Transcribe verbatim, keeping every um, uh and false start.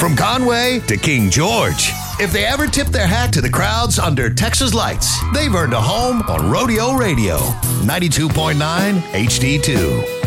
From Conway to King George, if they ever tip their hat to the crowds under Texas lights, they've earned a home on Rodeo Radio, ninety-two point nine H D two.